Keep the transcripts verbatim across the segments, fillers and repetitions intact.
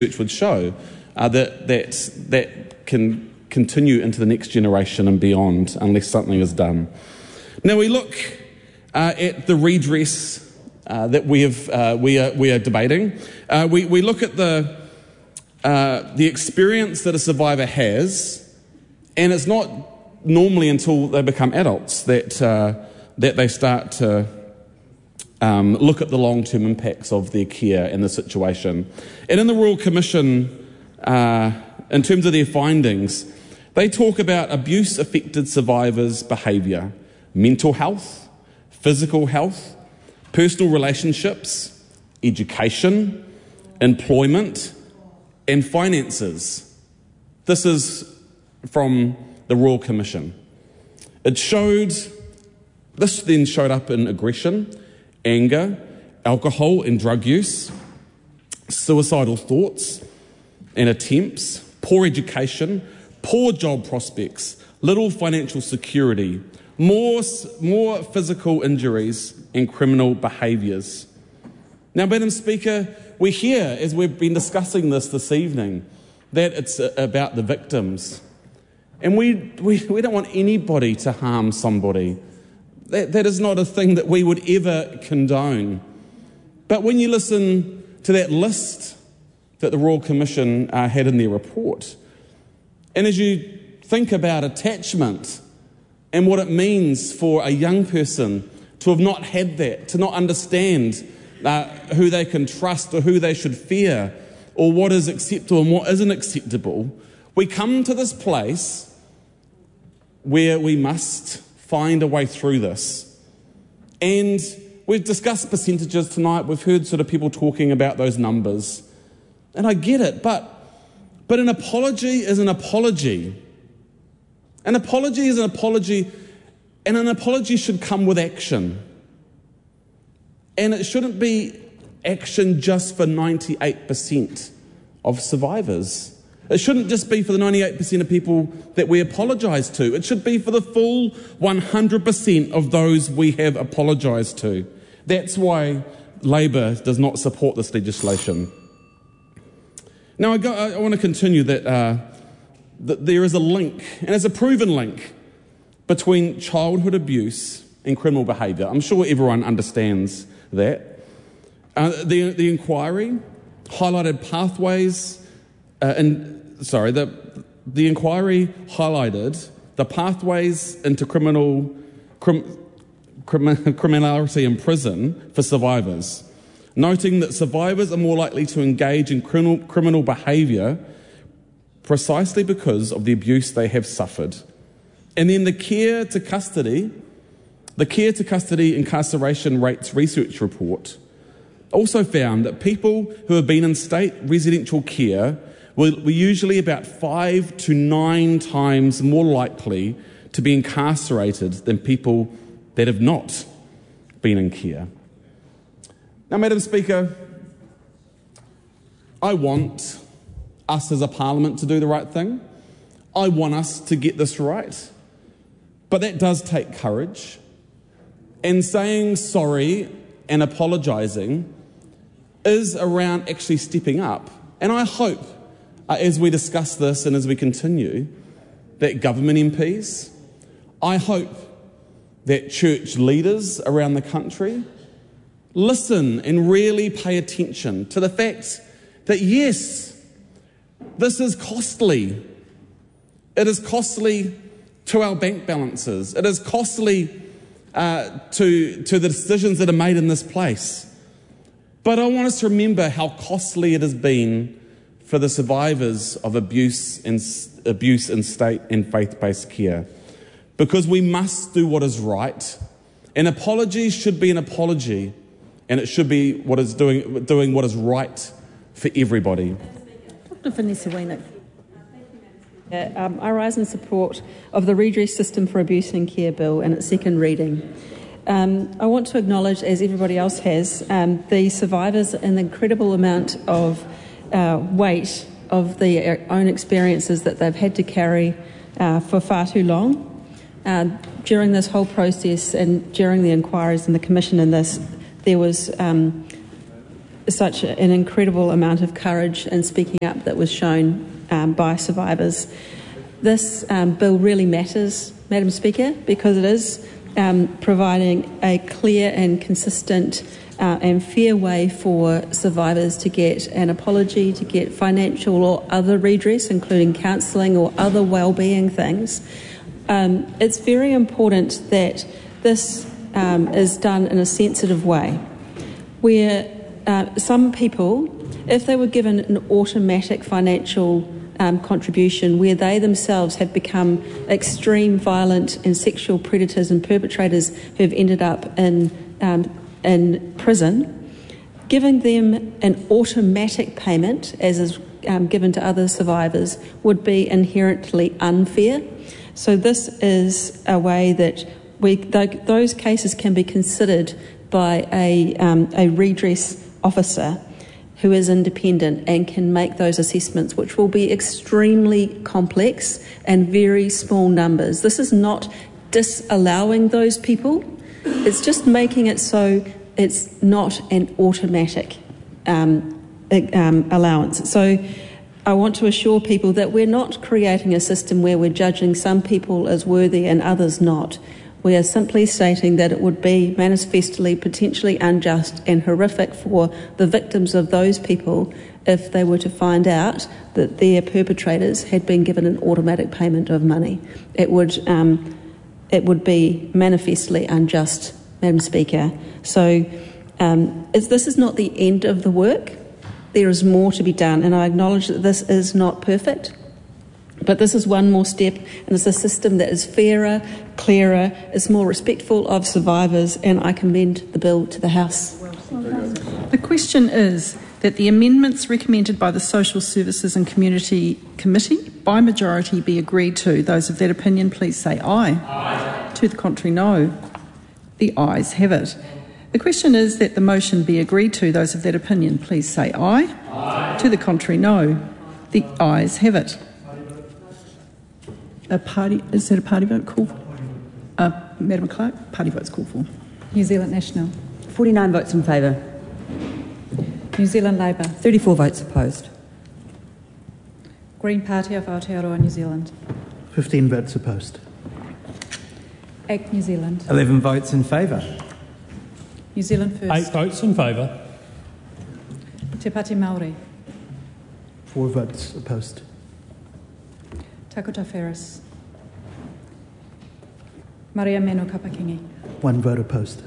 research would show uh, that, that that can continue into the next generation and beyond unless something is done. Now we look uh, at the redress uh, that we have uh, we are we are debating. Uh, we we look at the uh, the experience that a survivor has, and it's not normally until they become adults that uh, that they start to um, look at the long-term impacts of their care and the situation. And in the Royal Commission, uh, in terms of their findings, they talk about abuse-affected survivors' behaviour, mental health, physical health, personal relationships, education, employment, and finances. This is from the Royal Commission. It showed, this then showed up in aggression, anger, alcohol and drug use, suicidal thoughts and attempts, poor education, poor job prospects, little financial security, more, more physical injuries and criminal behaviours. Now, Madam Speaker, we hear, as we've been discussing this this evening, that it's about the victims. And we, we, we don't want anybody to harm somebody. That, that is not a thing that we would ever condone. But when you listen to that list that the Royal Commission uh, had in their report, and as you think about attachment and what it means for a young person to have not had that, to not understand uh, who they can trust or who they should fear or what is acceptable and what isn't acceptable, we come to this place where we must find a way through this. And we've discussed percentages tonight. We've heard sort of people talking about those numbers. And I get it, but but an apology is an apology. An apology is an apology, and an apology should come with action. And it shouldn't be action just for ninety-eight percent of survivors. It shouldn't just be for the ninety-eight percent of people that we apologise to. It should be for the full one hundred percent of those we have apologised to. That's why Labour does not support this legislation. Now, I, go, I want to continue that, uh, that there is a link, and it's a proven link, between childhood abuse and criminal behaviour. I'm sure everyone understands that. Uh, the, the inquiry highlighted pathways Uh, and sorry, the the inquiry highlighted the pathways into criminal crim, crim, criminality in prison for survivors, noting that survivors are more likely to engage in criminal criminal behaviour precisely because of the abuse they have suffered. And then the care to custody, the care to custody incarceration rates research report also found that people who have been in state residential care were usually about five to nine times more likely to be incarcerated than people that have not been in care. Now, Madam Speaker, I want us as a parliament to do the right thing. I want us to get this right. But that does take courage. And saying sorry and apologising is around actually stepping up. And I hope, Uh, as we discuss this and as we continue, that government M Ps, I hope that church leaders around the country listen and really pay attention to the fact that, yes, this is costly. It is costly to our bank balances. It is costly uh, to, to the decisions that are made in this place. But I want us to remember how costly it has been for the survivors of abuse and abuse in state and faith-based care, because we must do what is right. An apology should be an apology, and it should be what is doing doing what is right for everybody. Doctor Vanessa Wiener. Um, I rise in support of the Redress System for Abuse in Care Bill and its second reading. Um, I want to acknowledge, as everybody else has, um, the survivors and the incredible amount of Uh, weight of their own experiences that they've had to carry uh, for far too long. Uh, during this whole process and during the inquiries and the commission in this, there was um, such an incredible amount of courage in speaking up that was shown um, by survivors. This um, bill really matters, Madam Speaker, because it is um, providing a clear and consistent uh, and fair way for survivors to get an apology, to get financial or other redress, including counselling or other wellbeing things. Um, it's very important that this um, is done in a sensitive way, where uh, some people, if they were given an automatic financial Um, contribution where they themselves have become extreme violent and sexual predators and perpetrators who have ended up in um, in prison, giving them an automatic payment, as is um, given to other survivors, would be inherently unfair. So this is a way that we th- those cases can be considered by a um, a redress officer who is independent and can make those assessments, which will be extremely complex and very small numbers. This is not disallowing those people, it's just making it so it's not an automatic um, um, allowance. So I want to assure people that we're not creating a system where we're judging some people as worthy and others not. We are simply stating that it would be manifestly, potentially unjust and horrific for the victims of those people if they were to find out that their perpetrators had been given an automatic payment of money. It would, um, it would be manifestly unjust, Madam Speaker. So um, it's, this is not the end of the work. There is more to be done, and I acknowledge that this is not perfect. But this is one more step, and it's a system that is fairer, clearer, is more respectful of survivors, and I commend the bill to the House. The question is that the amendments recommended by the Social Services and Community Committee by majority be agreed to. Those of that opinion, please say aye. Aye. To the contrary, no. The ayes have it. The question is that the motion be agreed to. Those of that opinion, please say aye. Aye. To the contrary, no. The ayes have it. A party, is that a party vote call for? Uh, Madam Clerk, party votes call for. New Zealand National. forty-nine votes in favour. New Zealand Labour. thirty-four votes opposed. Green Party of Aotearoa New Zealand. fifteen votes opposed. ACT New Zealand. eleven votes in favour. New Zealand First. Eight votes in favour. Te Pāti Māori. Four votes opposed. Takota Ferris. Maria Menu Kapakingi. One vote opposed.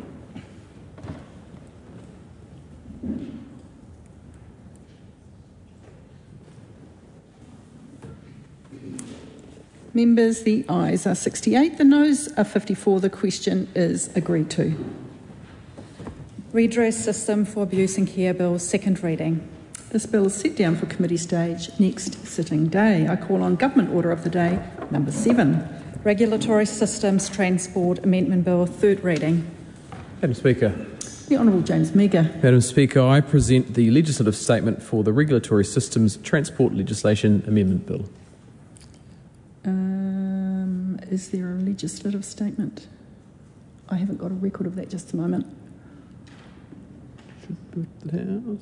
Members, the ayes are sixty-eight, the noes are fifty-four. The question is agreed to. Redress System for Abuse and Care Bill, second reading. This bill is set down for committee stage next sitting day. I call on Government Order of the Day, number seven. Regulatory Systems Transport Amendment Bill, third reading. Madam Speaker. The Honourable James Meagher. Madam Speaker, I present the legislative statement for the Regulatory Systems Transport Legislation Amendment Bill. Um, is there a legislative statement? I haven't got a record of that, just a moment. Should be at the House.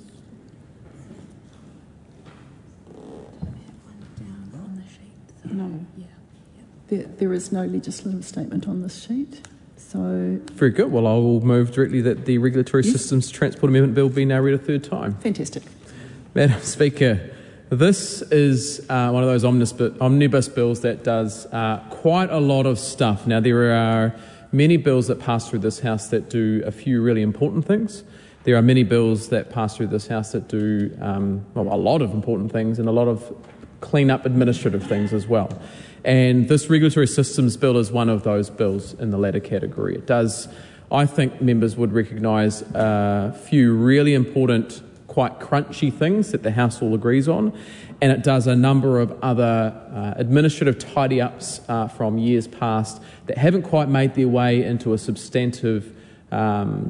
No. Yeah. There, there is no legislative statement on this sheet. So. Very good. Well, I will move directly that the Regulatory Yes. Systems Transport Amendment Bill be now read a third time. Fantastic. Madam Speaker, this is uh, one of those omnibus, omnibus bills that does uh, quite a lot of stuff. Now, there are many bills that pass through this House that do a few really important things. There are many bills that pass through this House that do um, well, a lot of important things and a lot of clean-up administrative things as well. And this Regulatory Systems Bill is one of those bills in the latter category. It does, I think members would recognise a few really important, quite crunchy things that the House all agrees on, and it does a number of other uh, administrative tidy-ups uh, from years past that haven't quite made their way into a substantive um,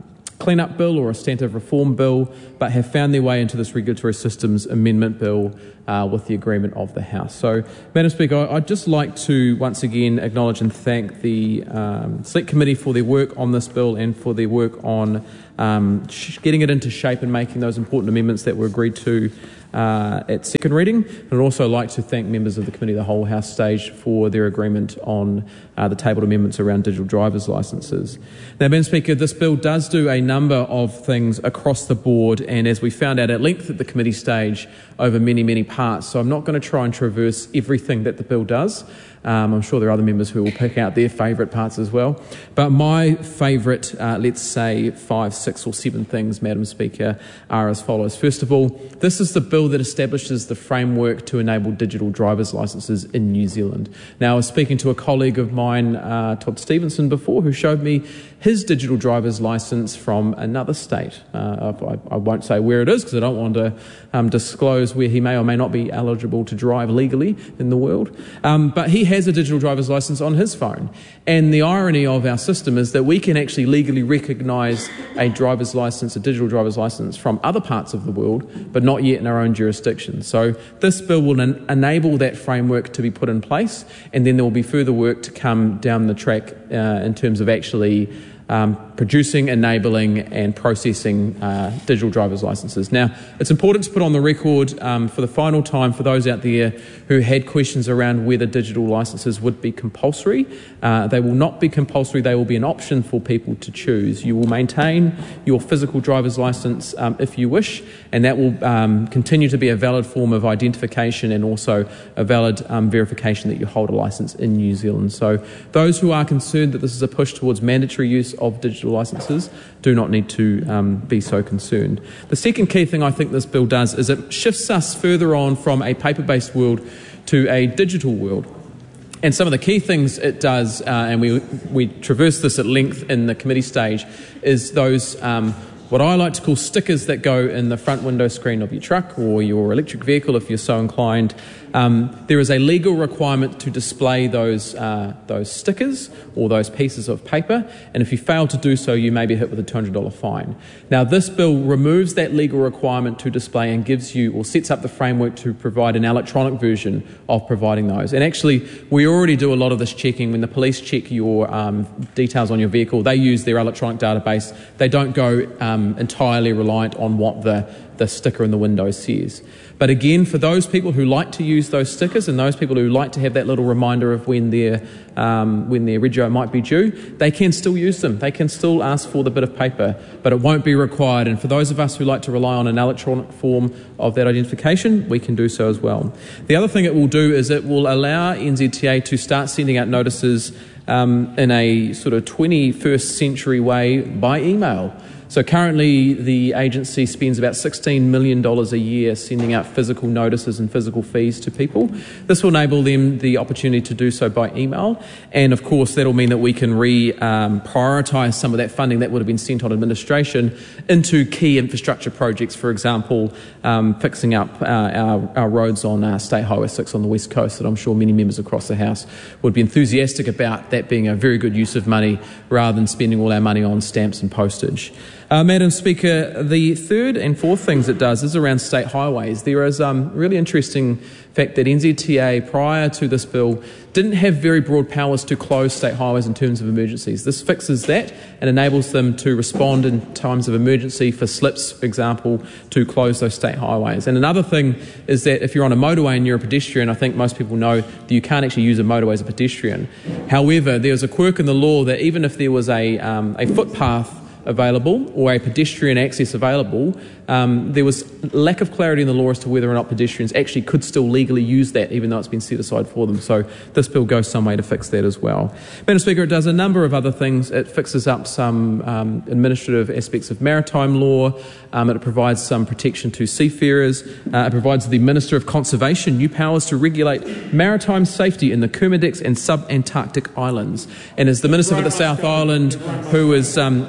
clean-up bill or a substantive reform bill, but have found their way into this regulatory systems amendment bill uh, with the agreement of the House. So, Madam Speaker, I'd just like to once again acknowledge and thank the um, Select Committee for their work on this bill and for their work on um, sh- getting it into shape and making those important amendments that were agreed to Uh, at second reading. I'd also like to thank members of the Committee of the Whole House stage for their agreement on uh, the tabled amendments around digital driver's licences. Now, Madam Speaker, this bill does do a number of things across the board, and as we found out at length at the committee stage over many, many parts, so I'm not going to try and traverse everything that the bill does. Um, I'm sure there are other members who will pick out their favourite parts as well. But my favourite, uh, let's say, five, six or seven things, Madam Speaker, are as follows. First of all, this is the bill that establishes the framework to enable digital driver's licences in New Zealand. Now, I was speaking to a colleague of mine, uh, Todd Stevenson, before, who showed me his digital driver's licence from another state. Uh, I, I won't say where it is because I don't want to um, disclose where he may or may not be eligible to drive legally in the world. Um, but he has a digital driver's licence on his phone. And the irony of our system is that we can actually legally recognise a driver's licence, a digital driver's licence from other parts of the world, but not yet in our own jurisdiction. So this bill will en- enable that framework to be put in place, and then there will be further work to come down the track uh, in terms of actually Um, producing, enabling and processing uh, digital driver's licences. Now, it's important to put on the record um, for the final time for those out there who had questions around whether digital licences would be compulsory. Uh, they will not be compulsory, they will be an option for people to choose. You will maintain your physical driver's licence um, if you wish, and that will um, continue to be a valid form of identification and also a valid um, verification that you hold a licence in New Zealand. So those who are concerned that this is a push towards mandatory use of digital licences do not need to um, be so concerned. The second key thing I think this bill does is it shifts us further on from a paper-based world to a digital world. And some of the key things it does, uh, and we we traverse this at length in the committee stage, is those um, what I like to call stickers that go in the front window screen of your truck or your electric vehicle if you're so inclined. Um, there is a legal requirement to display those uh, those stickers or those pieces of paper, and if you fail to do so, you may be hit with a two hundred dollars fine. Now, this bill removes that legal requirement to display and gives you, or sets up the framework to provide an electronic version of providing those. And actually, we already do a lot of this checking. When the police check your um, details on your vehicle, they use their electronic database. They don't go um, entirely reliant on what the, the sticker in the window says. But again, for those people who like to use those stickers and those people who like to have that little reminder of when their um, when their rego might be due, they can still use them. They can still ask for the bit of paper, but it won't be required. And for those of us who like to rely on an electronic form of that identification, we can do so as well. The other thing it will do is it will allow N Z T A to start sending out notices um, in a sort of twenty-first century way by email. So currently the agency spends about sixteen million dollars a year sending out physical notices and physical fees to people. This will enable them the opportunity to do so by email, and of course that'll mean that we can re um, prioritise some of that funding that would have been sent on administration into key infrastructure projects, for example um, fixing up uh, our, our roads on uh, State Highway six on the west coast that I'm sure many members across the House would be enthusiastic about that being a very good use of money rather than spending all our money on stamps and postage. Uh, Madam Speaker, the third and fourth things it does is around state highways. There is a um, really interesting fact that N Z T A, prior to this bill, didn't have very broad powers to close state highways in terms of emergencies. This fixes that and enables them to respond in times of emergency for slips, for example, to close those state highways. And another thing is that if you're on a motorway and you're a pedestrian, I think most people know that you can't actually use a motorway as a pedestrian. However, there's a quirk in the law that even if there was a, um, a footpath available or a pedestrian access available, um, there was lack of clarity in the law as to whether or not pedestrians actually could still legally use that, even though it's been set aside for them. So this bill goes some way to fix that as well. Madam Speaker, it does a number of other things. It fixes up some um, administrative aspects of maritime law. Um, it provides some protection to seafarers. Uh, it provides the Minister of Conservation new powers to regulate maritime safety in the Kermadec and sub-Antarctic islands. And as the Minister for the South Island, who is um, slowly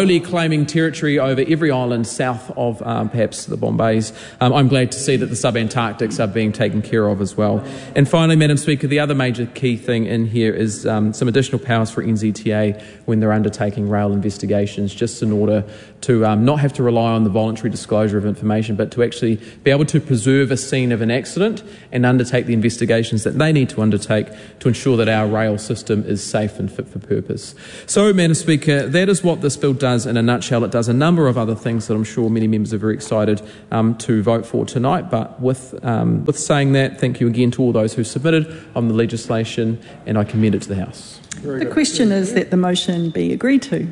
slowly claiming territory over every island south of um, perhaps the Bombays. Um, I'm glad to see that the subantarctics are being taken care of as well. And finally, Madam Speaker, the other major key thing in here is um, some additional powers for N Z T A when they're undertaking rail investigations, just in order to um, not have to rely on the voluntary disclosure of information, but to actually be able to preserve a scene of an accident and undertake the investigations that they need to undertake to ensure that our rail system is safe and fit for purpose. So, Madam Speaker, that is what this bill does in a nutshell. It does a number of other things that I'm sure many members are very excited um, to vote for tonight. But with, um, with saying that, thank you again to all those who submitted on the legislation, and I commend it to the House. The question is that the motion be agreed to.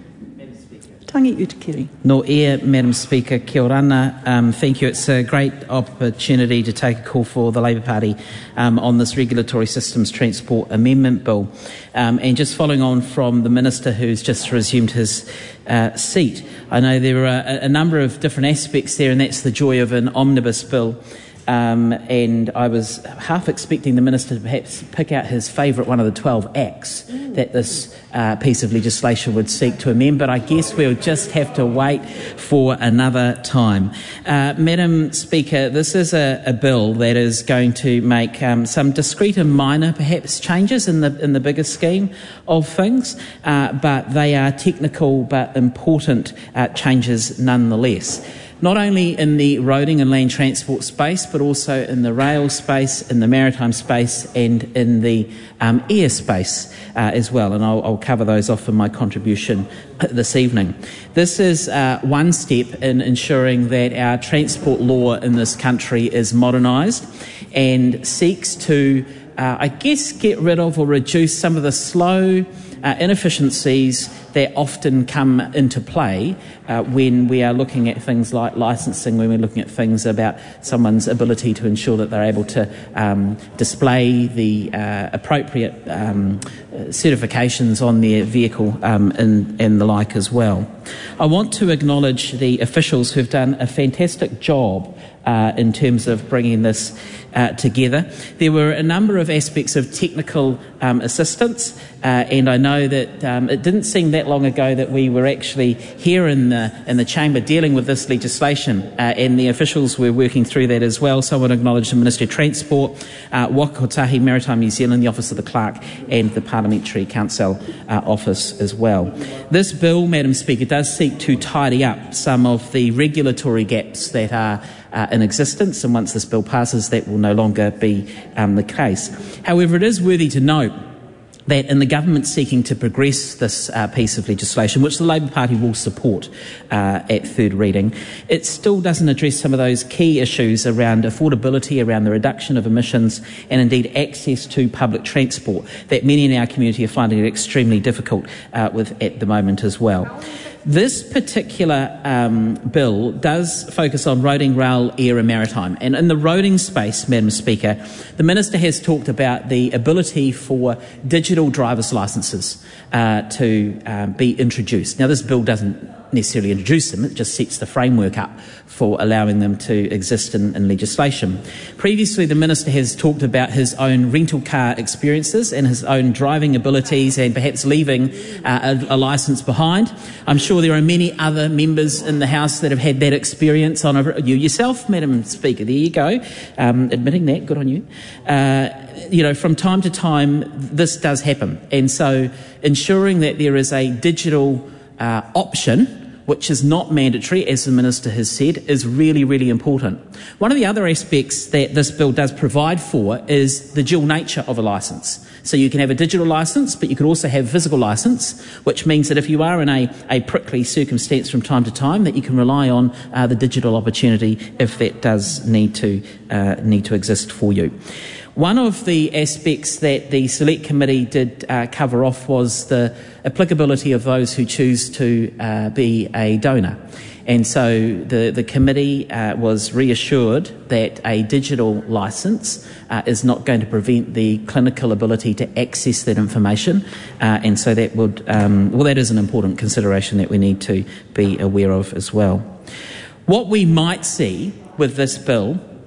Tangi Utakiri. No air, Madam Speaker, kia orana. Um, thank you. It's a great opportunity to take a call for the Labour Party um, on this Regulatory Systems Transport Amendment Bill. Um, and just following on from the Minister who's just resumed his uh, seat, I know there are a, a number of different aspects there, and that's the joy of an omnibus bill. Um, and I was half expecting the Minister to perhaps pick out his favourite one of the twelve acts that this uh, piece of legislation would seek to amend, but I guess we'll just have to wait for another time. Uh, Madam Speaker, this is a, a bill that is going to make um, some discrete and minor perhaps changes in the in the bigger scheme of things, uh, but they are technical but important uh, changes nonetheless. Not only in the roading and land transport space, but also in the rail space, in the maritime space, and in the um, air space uh, as well. And I'll, I'll cover those off in my contribution this evening. This is uh, one step in ensuring that our transport law in this country is modernised and seeks to, uh, I guess, get rid of or reduce some of the slow Uh, inefficiencies that often come into play uh, when we are looking at things like licensing, when we're looking at things about someone's ability to ensure that they're able to um, display the uh, appropriate um, certifications on their vehicle um, and, and the like as well. I want to acknowledge the officials who've done a fantastic job Uh, in terms of bringing this uh, together. There were a number of aspects of technical um, assistance, uh, and I know that um, it didn't seem that long ago that we were actually here in the in the chamber dealing with this legislation, uh, and the officials were working through that as well. So I want to acknowledge the Ministry of Transport, uh, Waka Kotahi Maritime New Zealand, the Office of the Clerk, and the Parliamentary Council uh, Office as well. This bill, Madam Speaker, does seek to tidy up some of the regulatory gaps that are Uh, in existence, and once this bill passes, that will no longer be um, the case. However, it is worthy to note that in the government seeking to progress this uh, piece of legislation, which the Labour Party will support uh, at third reading, it still doesn't address some of those key issues around affordability, around the reduction of emissions, and indeed access to public transport that many in our community are finding it extremely difficult uh, with at the moment as well. This particular um, bill does focus on roading, rail, air and maritime. And in the roading space, Madam Speaker, the Minister has talked about the ability for digital driver's licences uh, to um, be introduced. Now, this bill doesn't necessarily introduce them, it just sets the framework up for allowing them to exist in, in legislation. Previously, the Minister has talked about his own rental car experiences and his own driving abilities and perhaps leaving uh, a, a licence behind. I'm sure there are many other members in the House that have had that experience. On a, you yourself, Madam Speaker, there you go, um, admitting that, good on you. Uh, you know, from time to time, this does happen. And so ensuring that there is a digital uh, option which is not mandatory, as the Minister has said, is really, really important. One of the other aspects that this bill does provide for is the dual nature of a licence. So you can have a digital licence, but you could also have a physical licence, which means that if you are in a, a prickly circumstance from time to time, that you can rely on uh, the digital opportunity if that does need to uh, need to exist for you. One of the aspects that the Select Committee did uh, cover off was the applicability of those who choose to uh, be a donor. And so the, the committee uh, was reassured that a digital licence uh, is not going to prevent the clinical ability to access that information. Uh, and so that would, um, well, that is an important consideration that we need to be aware of as well. What we might see with this bill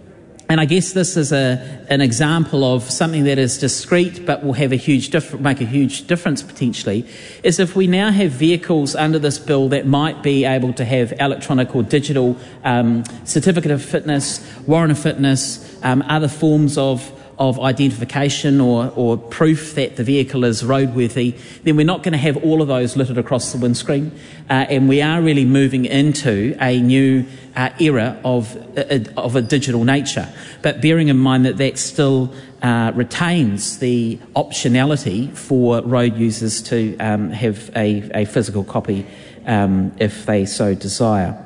And I guess this is a, an example of something that is discrete but will have a huge diff- make a huge difference potentially, is if we now have vehicles under this bill that might be able to have electronic or digital um, certificate of fitness, warrant of fitness, um, other forms of of identification or, or proof that the vehicle is roadworthy, then we're not going to have all of those littered across the windscreen. Uh, and we are really moving into a new uh, era of, uh, of a digital nature. But bearing in mind that that still uh, retains the optionality for road users to um, have a, a physical copy um, if they so desire.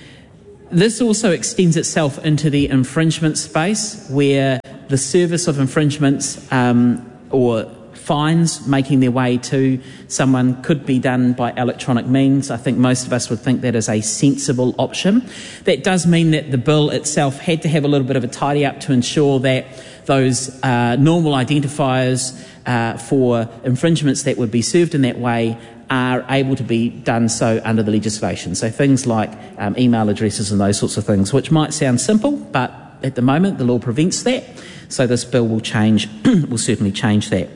This also extends itself into the infringement space, where the service of infringements um, or fines making their way to someone could be done by electronic means. I think most of us would think that is a sensible option. That does mean that the bill itself had to have a little bit of a tidy up to ensure that those uh, normal identifiers uh, for infringements that would be served in that way are able to be done so under the legislation. So things like um, email addresses and those sorts of things, which might sound simple, but at the moment the law prevents that. So this bill will change, will certainly change that.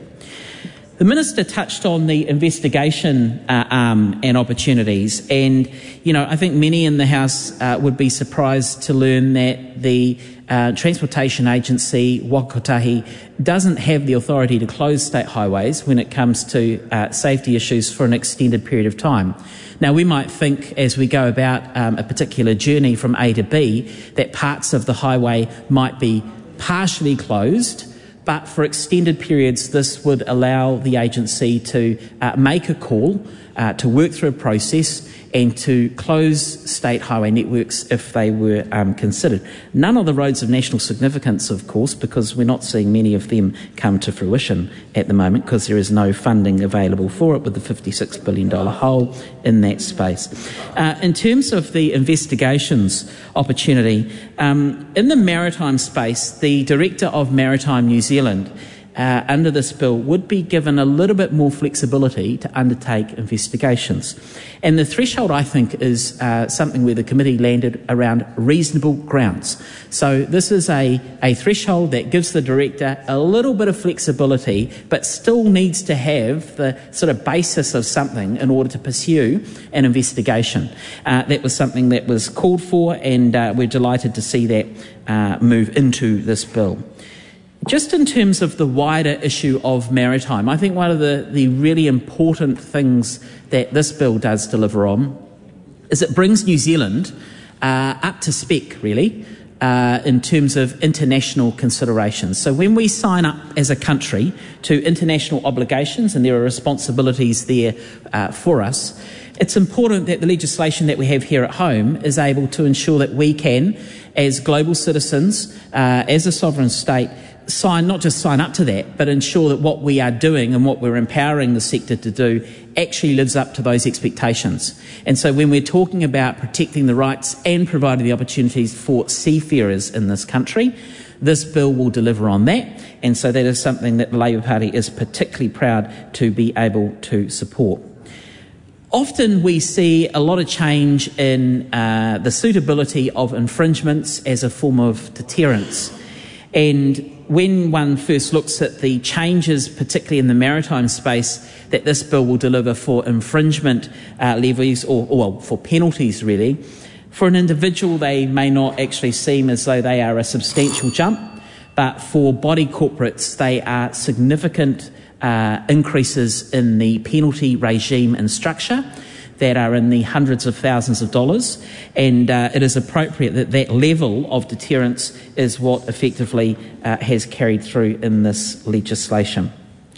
The Minister touched on the investigation uh, arm and opportunities, and you know I think many in the House uh, would be surprised to learn that the uh, Transportation Agency, Waka Kotahi, doesn't have the authority to close state highways when it comes to uh, safety issues for an extended period of time. Now, we might think as we go about um, a particular journey from A to B that parts of the highway might be partially closed, but for extended periods this would allow the agency to uh, make a call, uh, to work through a process and to close state highway networks if they were um, considered. None of the roads of national significance, of course, because we're not seeing many of them come to fruition at the moment because there is no funding available for it with the fifty-six billion dollars hole in that space. Uh, in terms of the investigations opportunity, um, in the maritime space, the Director of Maritime New Zealand Uh, under this bill would be given a little bit more flexibility to undertake investigations. And the threshold, I think, is uh, something where the committee landed around reasonable grounds. So this is a, a threshold that gives the director a little bit of flexibility, but still needs to have the sort of basis of something in order to pursue an investigation. Uh, that was something that was called for, and uh, we're delighted to see that uh, move into this bill. Just in terms of the wider issue of maritime, I think one of the, the really important things that this bill does deliver on is it brings New Zealand uh, up to spec, really, uh, in terms of international considerations. So when we sign up as a country to international obligations, and there are responsibilities there uh, for us, it's important that the legislation that we have here at home is able to ensure that we can, as global citizens, uh, as a sovereign state, sign not just sign up to that, but ensure that what we are doing and what we're empowering the sector to do actually lives up to those expectations. And so when we're talking about protecting the rights and providing the opportunities for seafarers in this country, this bill will deliver on that. And so that is something that the Labour Party is particularly proud to be able to support. Often we see a lot of change in uh, the suitability of infringements as a form of deterrence. And when one first looks at the changes, particularly in the maritime space, that this bill will deliver for infringement uh, levies or, or well, for penalties really, for an individual they may not actually seem as though they are a substantial jump, but for body corporates they are significant uh, increases in the penalty regime and structure that are in the hundreds of thousands of dollars, and uh, it is appropriate that that level of deterrence is what effectively uh, has carried through in this legislation.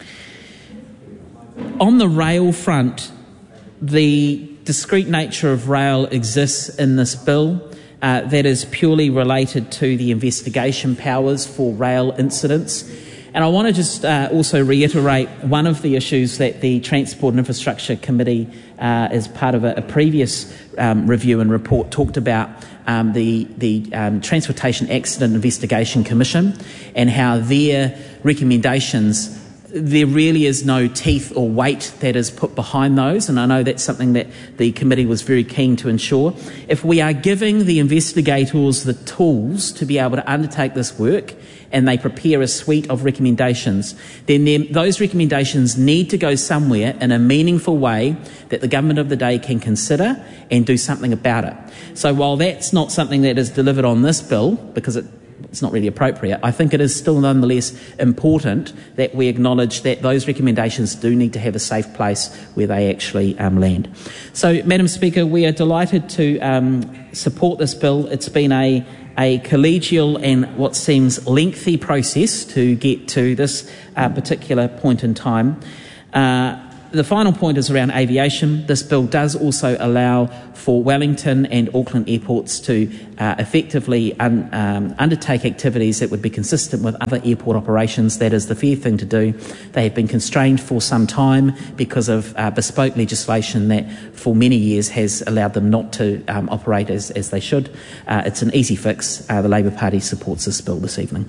On the rail front, the discrete nature of rail exists in this bill. Uh, that is purely related to the investigation powers for rail incidents. And I want to just uh, also reiterate one of the issues that the Transport and Infrastructure Committee, uh, as part of a, a previous um, review and report, talked about um, the, the um, Transportation Accident Investigation Commission and how their recommendations there really is no teeth or weight that is put behind those, and I know that's something that the committee was very keen to ensure. If we are giving the investigators the tools to be able to undertake this work and they prepare a suite of recommendations, then those recommendations need to go somewhere in a meaningful way that the government of the day can consider and do something about it. So while that's not something that is delivered on this bill, because it it's not really appropriate, I think it is still nonetheless important that we acknowledge that those recommendations do need to have a safe place where they actually um, land. So, Madam Speaker, we are delighted to um, support this bill. It's been a, a collegial and what seems lengthy process to get to this uh, particular point in time. Uh, The final point is around aviation. This bill does also allow for Wellington and Auckland airports to uh, effectively un, um, undertake activities that would be consistent with other airport operations. That is the fair thing to do. They have been constrained for some time because of uh, bespoke legislation that for many years has allowed them not to um, operate as, as they should. Uh, it's an easy fix. Uh, the Labour Party supports this bill this evening.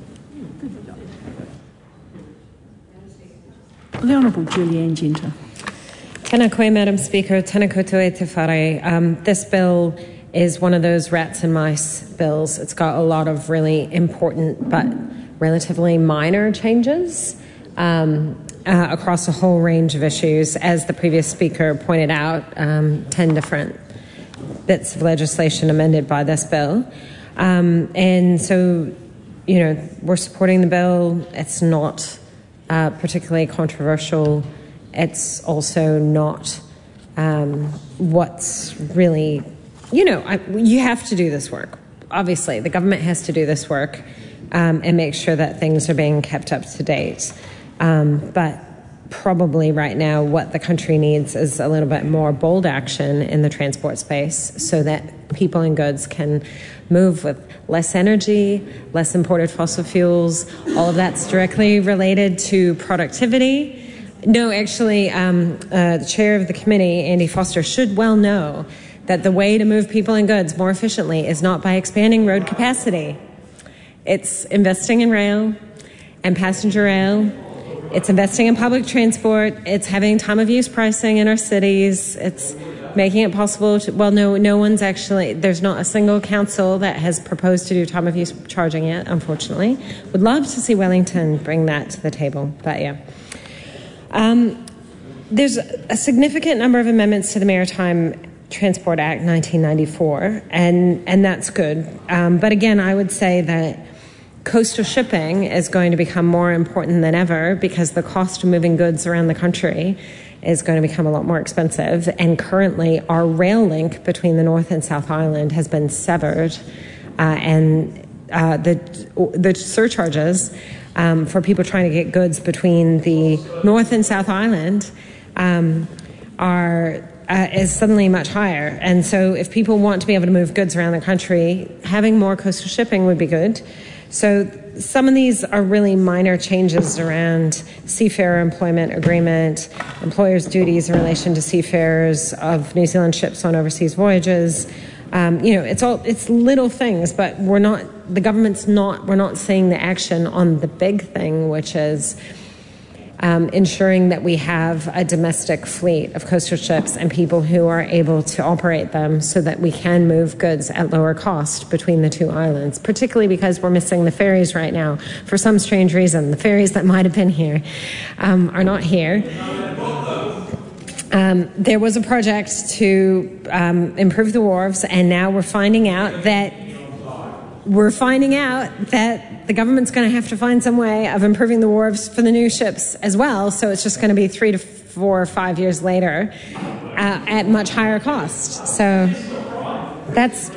The Honourable Julianne Genter. Tēnā koe, Madam Speaker. Tēnā koutou e te whare. Um, this bill is one of those rats and mice bills. It's got a lot of really important but relatively minor changes um, uh, across a whole range of issues. As the previous speaker pointed out, um, ten different bits of legislation amended by this bill. Um, and so, you know, we're supporting the bill. It's not uh, particularly controversial. It's also not um, what's really, you know, I, you have to do this work. Obviously, the government has to do this work um, and make sure that things are being kept up to date. Um, but probably right now what the country needs is a little bit more bold action in the transport space so that people and goods can move with less energy, less imported fossil fuels. All of that's directly related to productivity. No, actually, um, uh, the chair of the committee, Andy Foster, should well know that the way to move people and goods more efficiently is not by expanding road capacity. It's investing in rail and passenger rail. It's investing in public transport. It's having time of use pricing in our cities. It's making it possible to, well, no, no one's actually, there's not a single council that has proposed to do time of use charging yet, unfortunately. Would love to see Wellington bring that to the table, but yeah. Um, there's a significant number of amendments to the Maritime Transport Act nineteen ninety-four, and, and that's good. Um, but again, I would say that coastal shipping is going to become more important than ever because the cost of moving goods around the country is going to become a lot more expensive. And currently, our rail link between the North and South Island has been severed, uh, and uh, the the surcharges Um, for people trying to get goods between the North and South Island um, are uh, is suddenly much higher. And so if people want to be able to move goods around the country, having more coastal shipping would be good. So some of these are really minor changes around seafarer employment agreement, employers' duties in relation to seafarers of New Zealand ships on overseas voyages. Um, you know, it's all it's little things, but we're not. The government's not. We're not seeing the action on the big thing, which is um, ensuring that we have a domestic fleet of coastal ships and people who are able to operate them, so that we can move goods at lower cost between the two islands. Particularly because we're missing the ferries right now for some strange reason. The ferries that might have been here um, are not here. Um, there was a project to um, improve the wharves, and now we're finding out that we're finding out that the government's going to have to find some way of improving the wharves for the new ships as well. So it's just going to be three to four or five years later uh, at much higher cost. So that's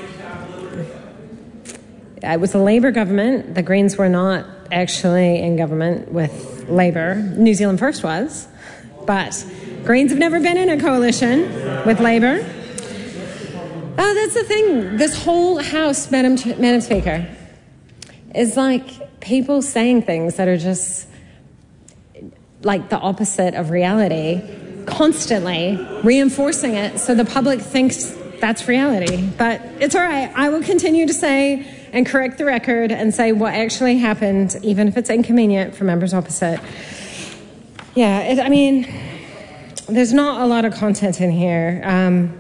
it was a Labour government. The Greens were not actually in government with Labour. New Zealand First was, but Greens have never been in a coalition with Labour. Oh, that's the thing. This whole House, Madam Madam Speaker, is like people saying things that are just like the opposite of reality, constantly reinforcing it so the public thinks that's reality. But it's all right. I will continue to say and correct the record and say what actually happened, even if it's inconvenient for members opposite. Yeah, it, I mean, there's not a lot of content in here. Um,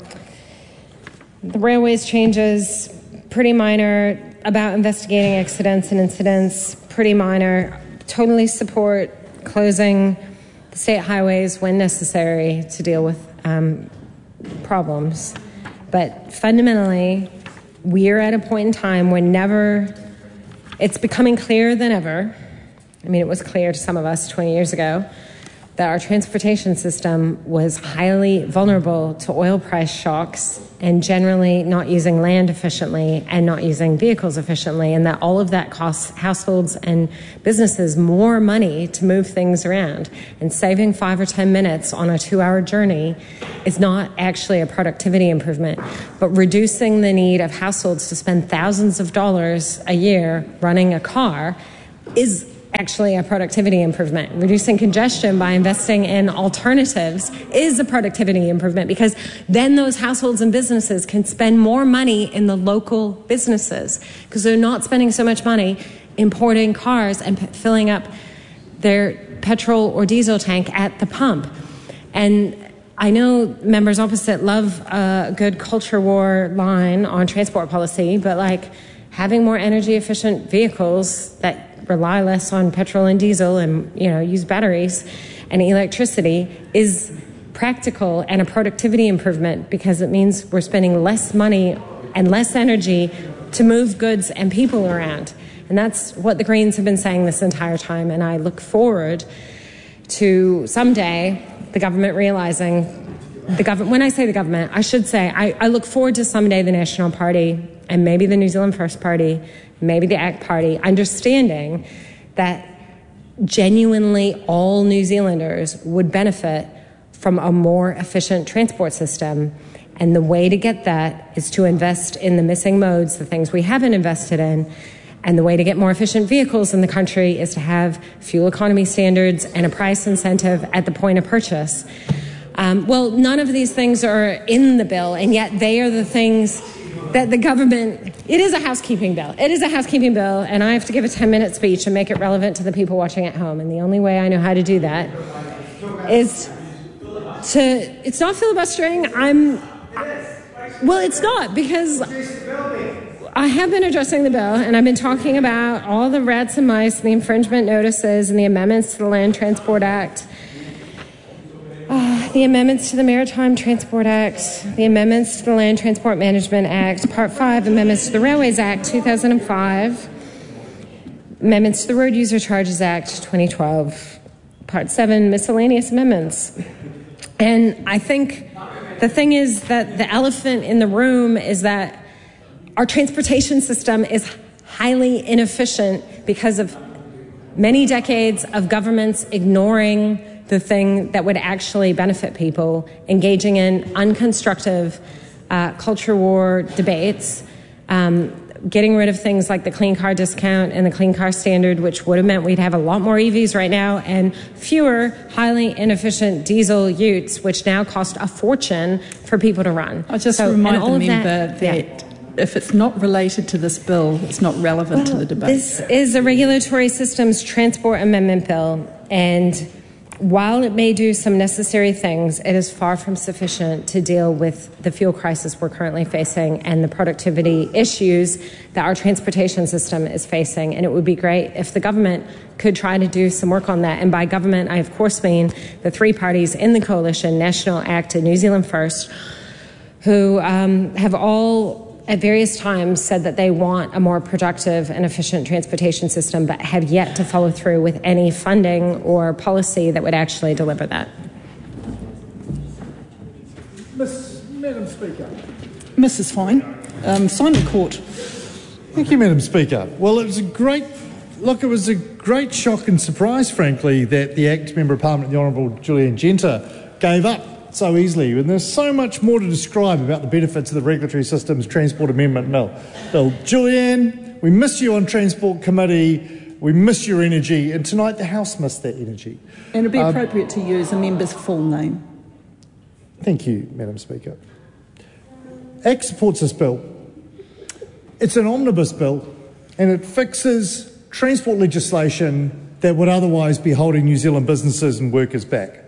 the railways changes, pretty minor, about investigating accidents and incidents, pretty minor. Totally support closing the state highways when necessary to deal with um, problems. But fundamentally, we're at a point in time when never, it's becoming clearer than ever. I mean, it was clear to some of us twenty years ago that our transportation system was highly vulnerable to oil price shocks and generally not using land efficiently and not using vehicles efficiently, and that all of that costs households and businesses more money to move things around. And saving five or ten minutes on a two-hour journey is not actually a productivity improvement, but reducing the need of households to spend thousands of dollars a year running a car is actually a productivity improvement. Reducing congestion by investing in alternatives is a productivity improvement, because then those households and businesses can spend more money in the local businesses because they're not spending so much money importing cars and p- filling up their petrol or diesel tank at the pump. And I know members opposite love a good culture war line on transport policy, but like having more energy efficient vehicles that rely less on petrol and diesel and, you know, use batteries and electricity is practical and a productivity improvement, because it means we're spending less money and less energy to move goods and people around. And that's what the Greens have been saying this entire time. And I look forward to someday the government realizing, the government, when I say the government, I should say, I, I look forward to someday the National Party and maybe the New Zealand First Party, maybe the ACT Party, understanding that genuinely all New Zealanders would benefit from a more efficient transport system. And the way to get that is to invest in the missing modes, the things we haven't invested in. And the way to get more efficient vehicles in the country is to have fuel economy standards and a price incentive at the point of purchase. Um, well, none of these things are in the bill, and yet they are the things that the government, it is a housekeeping bill. It is a housekeeping bill, and I have to give a ten-minute speech and make it relevant to the people watching at home. And the only way I know how to do that is to, it's not filibustering. I'm, well, it's not, because I have been addressing the bill, and I've been talking about all the rats and mice, and the infringement notices, and the amendments to the Land Transport Act, Uh, the amendments to the Maritime Transport Act, the amendments to the Land Transport Management Act, Part five, amendments to the Railways Act two thousand five, amendments to the Road User Charges Act twenty twelve, Part seven, miscellaneous amendments. And I think the thing is that the elephant in the room is that our transportation system is highly inefficient because of many decades of governments ignoring the thing that would actually benefit people, engaging in unconstructive uh, culture war debates, um, getting rid of things like the clean car discount and the clean car standard, which would have meant we'd have a lot more E Vs right now and fewer highly inefficient diesel utes, which now cost a fortune for people to run. I just so, remind the member that, that, yeah. that if it's not related to this bill, it's not relevant well, to the debate. This is a regulatory systems transport amendment bill, and while it may do some necessary things, it is far from sufficient to deal with the fuel crisis we're currently facing and the productivity issues that our transportation system is facing. And it would be great if the government could try to do some work on that. And by government, I of course mean the three parties in the coalition, National, ACT, and New Zealand First, who um, have all at various times said that they want a more productive and efficient transportation system, but have yet to follow through with any funding or policy that would actually deliver that. Miss, Madam Speaker. Missus Fine. Um, Simon Court. Thank you, Madam Speaker. Well, it was a great, look, it was a great shock and surprise, frankly, that the ACT Member of Parliament, the Honourable Julianne Genter, gave up so easily. And there's so much more to describe about the benefits of the Regulatory Systems Transport Amendment Bill. Bill, Julianne, we miss you on Transport Committee. We miss your energy. And tonight the House missed that energy. And it'd be um, appropriate to use a member's full name. Thank you, Madam Speaker. ACT supports this bill. It's an omnibus bill, and it fixes transport legislation that would otherwise be holding New Zealand businesses and workers back.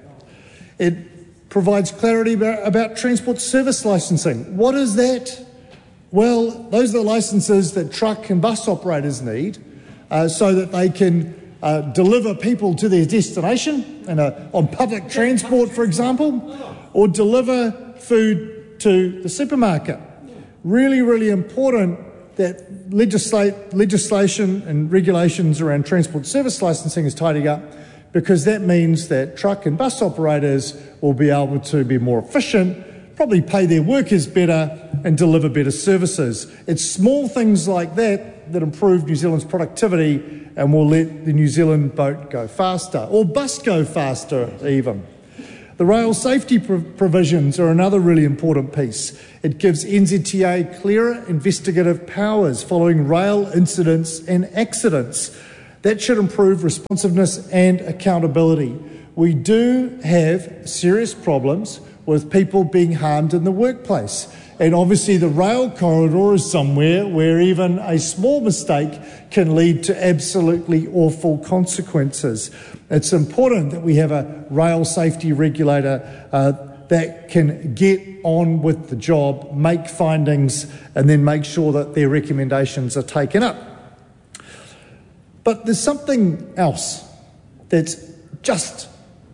It provides clarity about, about transport service licensing. What is that? Well, those are the licences that truck and bus operators need uh, so that they can uh, deliver people to their destination in a, on public transport, for example, or deliver food to the supermarket. Really, really important that legislate, legislation and regulations around transport service licensing is tidying up, because that means that truck and bus operators will be able to be more efficient, probably pay their workers better and deliver better services. It's small things like that that improve New Zealand's productivity and will let the New Zealand boat go faster, or bus go faster even. The rail safety provisions are another really important piece. It gives N Z T A clearer investigative powers following rail incidents and accidents. That should improve responsiveness and accountability. We do have serious problems with people being harmed in the workplace. And obviously the rail corridor is somewhere where even a small mistake can lead to absolutely awful consequences. It's important that we have a rail safety regulator uh, that can get on with the job, make findings, and then make sure that their recommendations are taken up. But there's something else that's just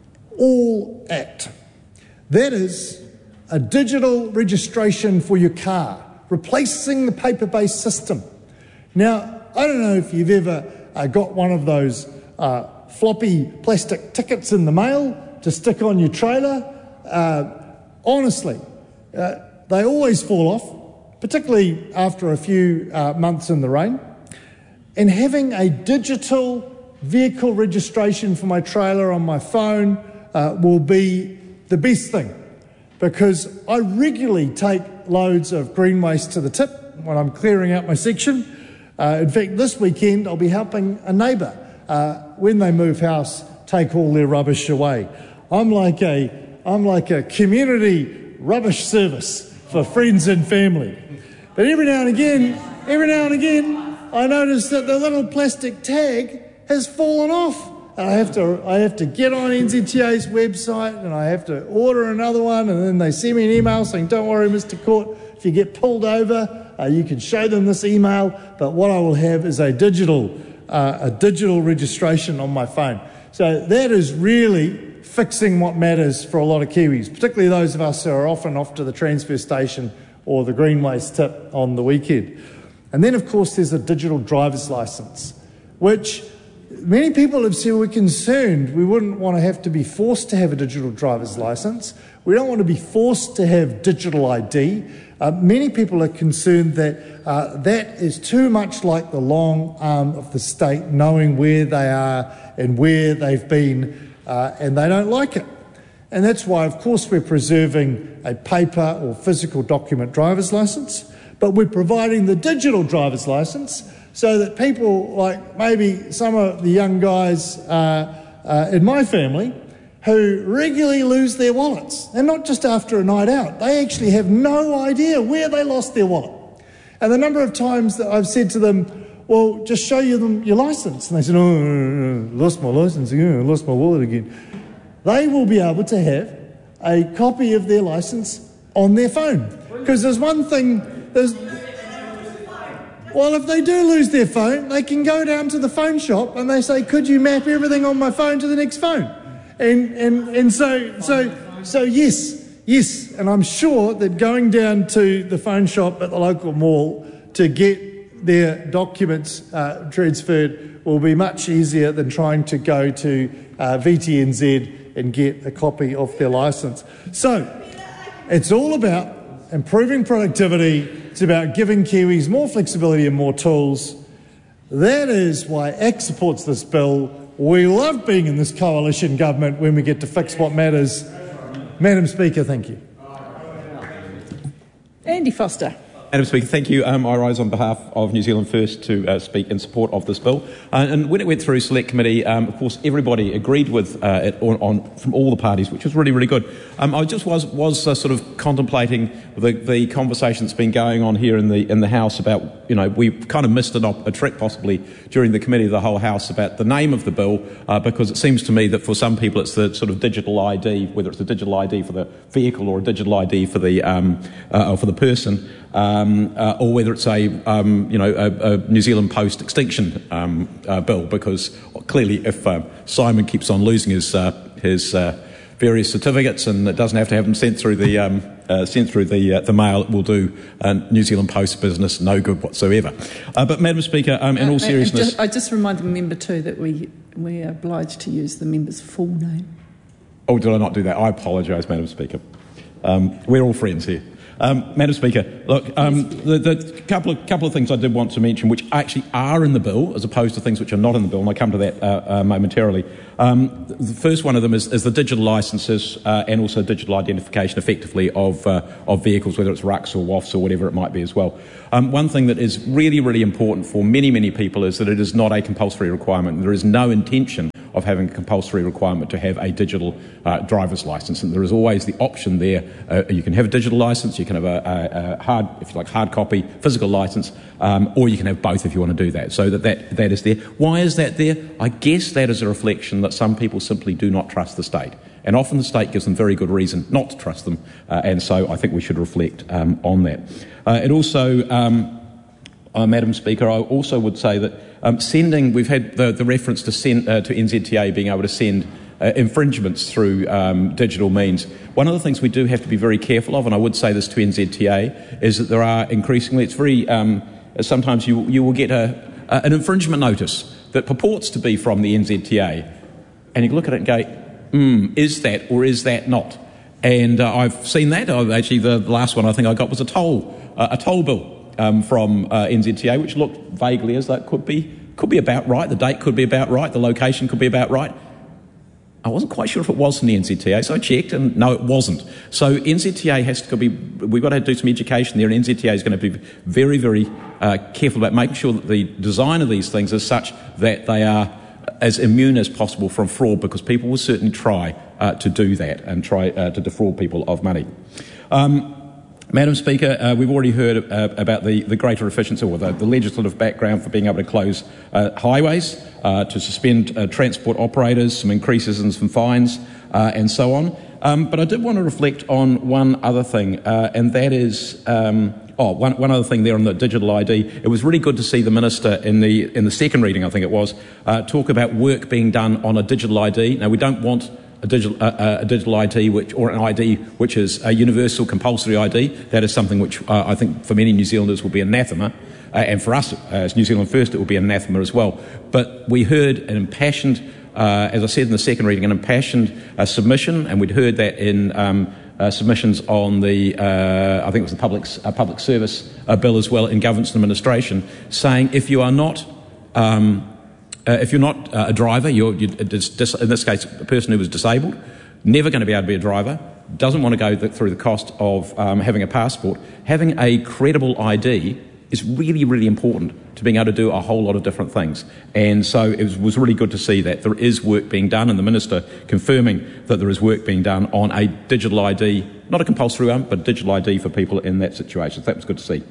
all act. That is a digital registration for your car, replacing the paper-based system. Now, I don't know if you've ever uh, got one of those uh, floppy plastic tickets in the mail to stick on your trailer. Uh, honestly, uh, they always fall off, particularly after a few uh, months in the rain. And having a digital vehicle registration for my trailer on my phone uh, will be the best thing, because I regularly take loads of green waste to the tip when I'm clearing out my section. Uh, in fact, this weekend I'll be helping a neighbour uh, when they move house take all their rubbish away. I'm like a I'm like a community rubbish service for friends and family. But every now and again, every now and again, I notice that the little plastic tag has fallen off. And I have to I have to get on N Z T A's website and I have to order another one, and then they send me an email saying, don't worry, Mister Court, if you get pulled over, uh, you can show them this email, but what I will have is a digital uh, a digital registration on my phone. So that is really fixing what matters for a lot of Kiwis, particularly those of us who are often off to the transfer station or the green waste tip on the weekend. And then, of course, there's a digital driver's licence, which many people have said we're concerned. We wouldn't want to have to be forced to have a digital driver's licence. We don't want to be forced to have digital I D. Uh, many people are concerned that uh, that is too much like the long arm of the state, knowing where they are and where they've been, uh, and they don't like it. And that's why, of course, we're preserving a paper or physical document driver's licence, but we're providing the digital driver's licence so that people like maybe some of the young guys uh, uh, in my family who regularly lose their wallets, and not just after a night out, they actually have no idea where they lost their wallet. And the number of times that I've said to them, well, just show you them your licence. And they said, oh, no, no, no, lost my licence again, lost my wallet again. They will be able to have a copy of their licence on their phone. Because there's one thing, there's... Well, if they do lose their phone, they can go down to the phone shop and they say, could you map everything on my phone to the next phone? And and and so so so yes, yes, and I'm sure that going down to the phone shop at the local mall to get their documents uh, transferred will be much easier than trying to go to uh, V T N Z and get a copy of their licence. So it's all about improving productivity. It's about giving Kiwis more flexibility and more tools. That is why A C T supports this bill. We love being in this coalition government when we get to fix what matters. Madam Speaker, thank you. Andy Foster. Madam Speaker, thank you. Um, I rise on behalf of New Zealand First to uh, speak in support of this bill. Uh, and when it went through Select Committee, um, of course, everybody agreed with uh, it on, on, from all the parties, which was really, really good. Um, I just was was uh, sort of contemplating the, the conversation that's been going on here in the in the House about, you know, we kind of missed an op- a trick possibly during the committee of the whole House about the name of the bill, uh, because it seems to me that for some people it's the sort of digital I D, whether it's a digital I D for the vehicle or a digital I D for the um, uh, or for the person. Um, uh, or whether it's a, um, you know, a, a New Zealand Post extinction um, uh, bill, because clearly if uh, Simon keeps on losing his uh, his uh, various certificates and it doesn't have to have them sent through the um, uh, sent through the uh, the mail, it will do uh, New Zealand Post business no good whatsoever. Uh, but Madam Speaker, um, in all seriousness, just, I just remind the member too that we we are obliged to use the member's full name. Oh, did I not do that? I apologise, Madam Speaker. Um, we're all friends here. Um, Madam Speaker, look, um, the, the couple of couple of things I did want to mention, which actually are in the bill, as opposed to things which are not in the bill, and I'll come to that uh, uh, momentarily. Um, the first one of them is, is the digital licences uh, and also digital identification, effectively, of uh, of vehicles, whether it's rucks or W A Fs or whatever it might be as well. Um, one thing that is really, really important for many, many people is that it is not a compulsory requirement. There is no intention of having a compulsory requirement to have a digital uh, driver's licence, and there is always the option there. Uh, you can have a digital licence, you can have a, a, a hard, if you like, hard copy physical licence, um, or you can have both if you want to do that. So that, that that is there. Why is that there? I guess that is a reflection that some people simply do not trust the state, and often the state gives them very good reason not to trust them, uh, and so I think we should reflect um, on that. Uh, it also. Um, Uh, Madam Speaker, I also would say that um, sending, we've had the, the reference to, send, uh, to N Z T A being able to send uh, infringements through um, digital means. One of the things we do have to be very careful of, and I would say this to N Z T A, is that there are increasingly, it's very, um, sometimes you, you will get a, a, an infringement notice that purports to be from the N Z T A, and you look at it and go, hmm, is that or is that not? And uh, I've seen that. I've actually, the last one I think I got was a toll, uh, a toll bill. Um, from uh, N Z T A, which looked vaguely as though it could be could be about right. The date could be about right. The location could be about right. I wasn't quite sure if it was from the N Z T A, so I checked, and no, it wasn't. So N Z T A has to be. We've got to do some education there, and N Z T A is going to be very, very uh, careful about making sure that the design of these things is such that they are as immune as possible from fraud, because people will certainly try uh, to do that and try uh, to defraud people of money. Um, Madam Speaker, uh, we've already heard uh, about the, the greater efficiency or the, the legislative background for being able to close uh, highways, uh, to suspend uh, transport operators, some increases in some fines, uh, and so on. Um, but I did want to reflect on one other thing, uh, and that is, um, oh, one, one other thing there on the digital I D. It was really good to see the Minister in the in the second reading, I think it was, uh, talk about work being done on a digital I D. Now, we don't want A digital, uh, a digital I D which, or an I D which is a universal compulsory I D. That is something which uh, I think for many New Zealanders will be anathema, uh, and for us uh, as New Zealand First it will be anathema as well. But we heard an impassioned, uh, as I said in the second reading, an impassioned uh, submission, and we'd heard that in um, uh, submissions on the, uh, I think it was the public, uh, public service uh, bill as well in governance and administration, saying if you are not um, Uh, if you're not uh, a driver, you're, you're dis- in this case a person who was disabled, never going to be able to be a driver, doesn't want to go th- through the cost of um, having a passport, having a credible I D is really, really important to being able to do a whole lot of different things. And so it was, was really good to see that there is work being done, and the Minister confirming that there is work being done on a digital I D, not a compulsory one, but a digital I D for people in that situation. So that was good to see.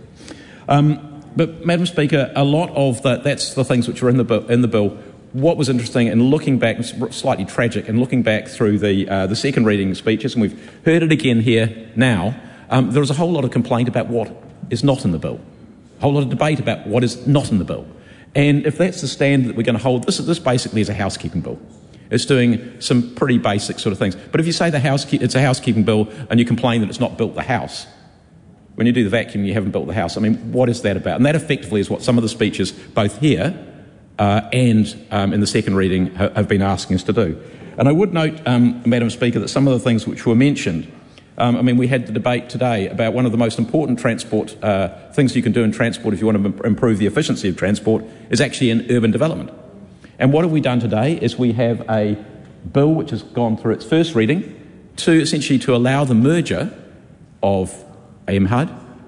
Um, But, Madam Speaker, a lot of that, that's the things which are in the bill. In the bill. What was interesting, and looking back, slightly tragic, and looking back through the uh, the second reading speeches, and we've heard it again here now, um, there was a whole lot of complaint about what is not in the bill, a whole lot of debate about what is not in the bill. And if that's the standard that we're going to hold, this, this basically is a housekeeping bill. It's doing some pretty basic sort of things. But if you say the house, it's a housekeeping bill and you complain that it's not built the house, when you do the vacuum, you haven't built the house. I mean, what is that about? And that effectively is what some of the speeches, both here uh, and um, in the second reading, ha- have been asking us to do. And I would note, um, Madam Speaker, that some of the things which were mentioned, um, I mean, we had the debate today about one of the most important transport uh, things you can do in transport if you want to im- improve the efficiency of transport is actually in urban development. And what have we done today is we have a bill which has gone through its first reading to essentially to allow the merger of A M H U D,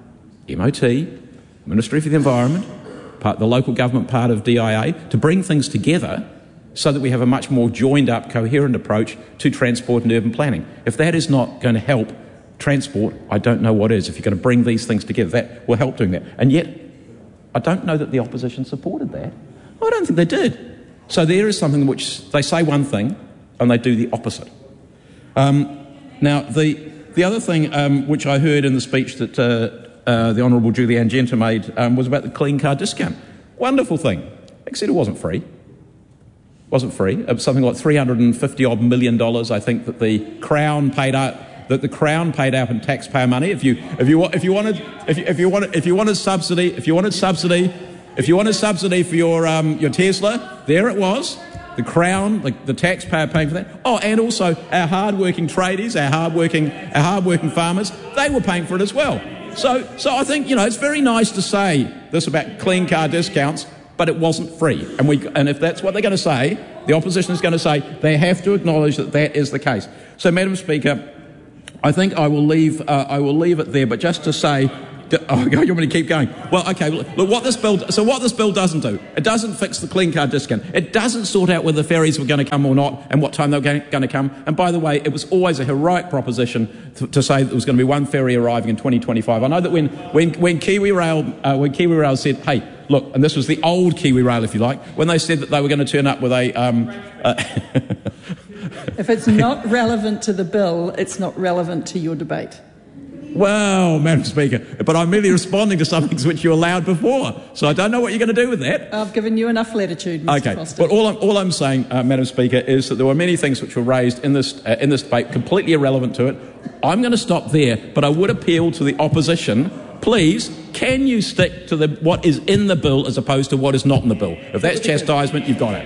M O T, Ministry for the Environment, part, the local government part of D I A, to bring things together so that we have a much more joined-up, coherent approach to transport and urban planning. If that is not going to help transport, I don't know what is. If you're going to bring these things together, that will help doing that. And yet, I don't know that the opposition supported that. I don't think they did. So there is something which they say one thing and they do the opposite. Um, now, the the other thing um, which I heard in the speech that uh, uh, the Honourable Julianne Genter made um, was about the clean car discount. Wonderful thing, except it wasn't free. Wasn't free. It was something like three hundred fifty odd million dollars, I think, that the Crown paid out. That the Crown paid out in taxpayer money. If you if you if you wanted if you, if you wanted if you wanted subsidy if you wanted subsidy if you wanted subsidy for your um, your Tesla, there it was. The Crown, the, the taxpayer paying for that. Oh, and also our hard-working tradies, our hard-working our hard-working farmers, they were paying for it as well. So so I think, you know, it's very nice to say this about clean car discounts, but it wasn't free. And we and if that's what they're going to say, the opposition is going to say, they have to acknowledge that that is the case. So, Madam Speaker, I think I will leave. Uh, I will leave it there. But just to say, that, oh, you want me to keep going? Well, okay. Look, what this bill. So, what this bill doesn't do, it doesn't fix the clean car discount. It doesn't sort out whether ferries were going to come or not, and what time they were going, going to come. And by the way, it was always a heroic proposition to, to say that there was going to be one ferry arriving in twenty twenty-five. I know that when when when Kiwi Rail uh, when Kiwi Rail said, "Hey, look," and this was the old Kiwi Rail, if you like, when they said that they were going to turn up with a. Um, uh, If it's not relevant to the bill, it's not relevant to your debate. Well, Madam Speaker, but I'm merely responding to some things which you allowed before, so I don't know what you're going to do with that. I've given you enough latitude, Mister Okay, Foster. but all I'm, all I'm saying, uh, Madam Speaker, is that there were many things which were raised in this uh, in this debate completely irrelevant to it. I'm going to stop there, but I would appeal to the opposition. Please, can you stick to the, what is in the bill as opposed to what is not in the bill? If that's chastisement, you've got it.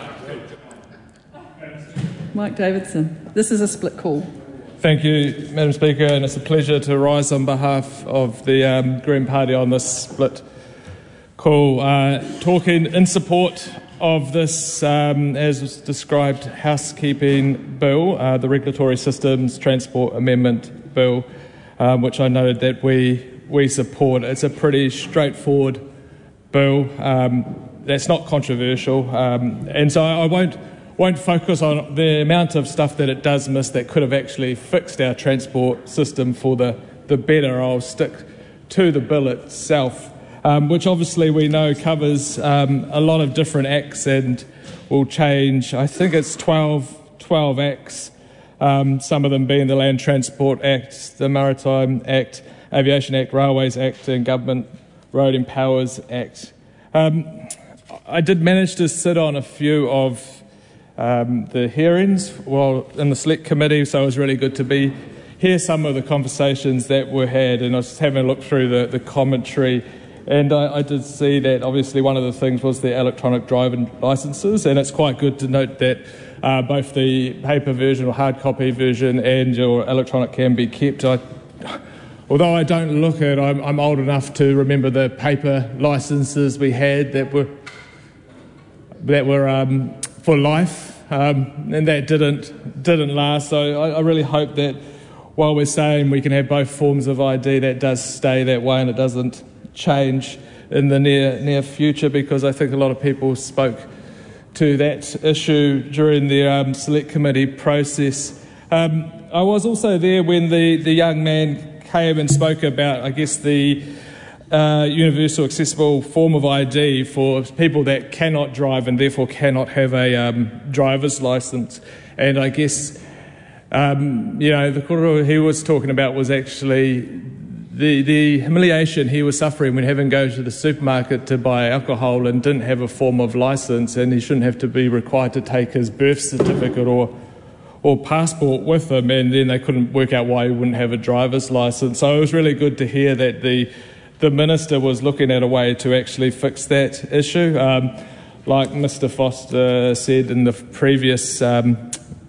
Mike Davidson. This is a split call. Thank you, Madam Speaker, and it's a pleasure to rise on behalf of the um, Green Party on this split call. Uh, talking in support of this, um, as was described, housekeeping bill, uh, the Regulatory Systems Transport Amendment Bill, um, which I noted that we we support. It's a pretty straightforward bill um, that's not controversial, um, and so I won't. won't focus on the amount of stuff that it does miss that could have actually fixed our transport system for the, the better. I'll stick to the bill itself, um, which obviously we know covers um, a lot of different acts and will change. I think it's twelve, twelve acts, um, some of them being the Land Transport Act, the Maritime Act, Aviation Act, Railways Act and Government Road and Powers Act. Um, I did manage to sit on a few of Um, the hearings while in the select committee, so it was really good to be hear some of the conversations that were had, and I was just having a look through the, the commentary, and I, I did see that obviously one of the things was the electronic driving licences, and it's quite good to note that uh, both the paper version or hard copy version and your electronic can be kept. I, although I don't look at, I'm, I'm old enough to remember the paper licences we had that were that were um, for life, um, and that didn't didn't last. So I, I really hope that while we're saying we can have both forms of I D, that does stay that way and it doesn't change in the near near future, because I think a lot of people spoke to that issue during the um, select committee process. Um, I was also there when the, the young man came and spoke about, I guess, the Uh, universal accessible form of I D for people that cannot drive and therefore cannot have a um, driver's licence. And I guess, um, you know, the korero he was talking about was actually the, the humiliation he was suffering when having to go to the supermarket to buy alcohol and didn't have a form of licence, and he shouldn't have to be required to take his birth certificate or or passport with him, and then they couldn't work out why he wouldn't have a driver's licence. So it was really good to hear that the The Minister was looking at a way to actually fix that issue. Um, like Mister Foster said in the previous um,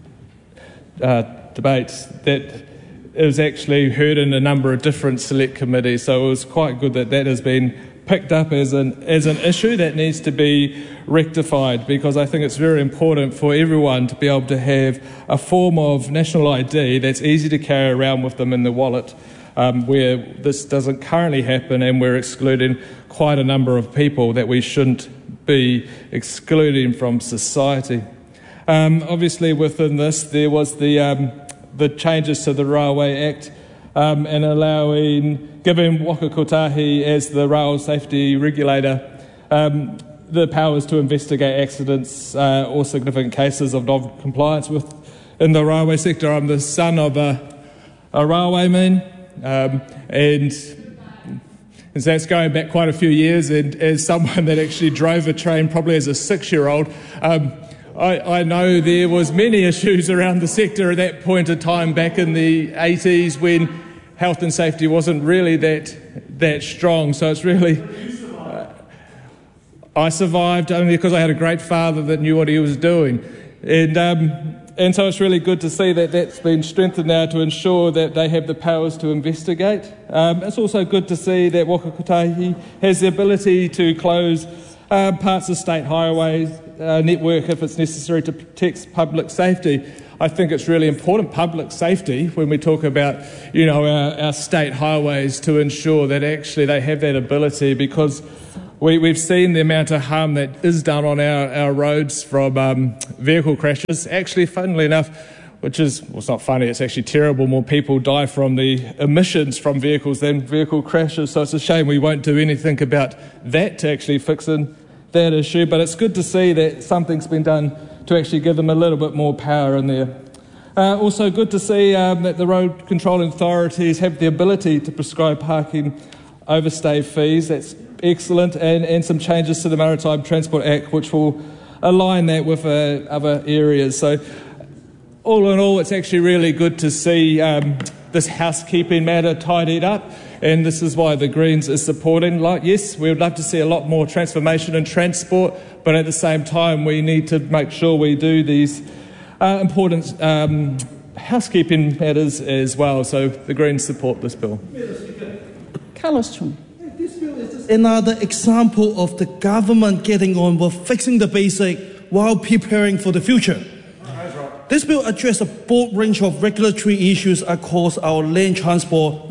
uh, debate, that it was actually heard in a number of different select committees, so it was quite good that that has been picked up as an, as an issue that needs to be rectified, because I think it's very important for everyone to be able to have a form of national I D that's easy to carry around with them in the wallet. um, where this doesn't currently happen, and we're excluding quite a number of people that we shouldn't be excluding from society. Um, obviously, within this, there was the um, the changes to the Railway Act um, and allowing, giving Waka Kotahi as the rail safety regulator um, the powers to investigate accidents uh, or significant cases of non-compliance with in the railway sector. I'm the son of a, a railwayman, um, and, and so that's going back quite a few years. And as someone that actually drove a train, probably as a six-year-old, um, I, I know there was many issues around the sector at that point in time back in the eighties when health and safety wasn't really that that strong. So it's really, uh, I survived only because I had a great father that knew what he was doing, and um, and so it's really good to see that that's been strengthened now to ensure that they have the powers to investigate. Um, it's also good to see that Waka Kotahi has the ability to close uh, parts of state highways uh, network if it's necessary to protect public safety. I think it's really important, public safety, when we talk about, you know, our, our state highways, to ensure that actually they have that ability, because we, we've seen the amount of harm that is done on our, our roads from um, vehicle crashes. Actually, funnily enough, which is, well, it's not funny, it's actually terrible, more people die from the emissions from vehicles than vehicle crashes, so it's a shame we won't do anything about that to actually fix in that issue. But it's good to see that something's been done to actually give them a little bit more power in there. Uh, also good to see um, that the road controlling authorities have the ability to prescribe parking overstay fees. That's excellent, and, and some changes to the Maritime Transport Act which will align that with uh, other areas. So all in all, it's actually really good to see um, this housekeeping matter tidied up, and this is why the Greens is supporting. Like, yes, we would love to see a lot more transformation in transport, but at the same time we need to make sure we do these uh, important um, housekeeping matters as well. So the Greens support this bill. Carlos Chung. Another example of the government getting on with fixing the basic while preparing for the future. This bill addresses a broad range of regulatory issues across our land transport